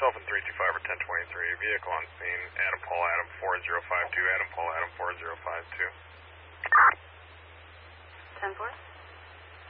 yourself in 325 or 1023. Vehicle on scene. Adam Paul Adam 4052. Adam Paul Adam 4052. 10-4.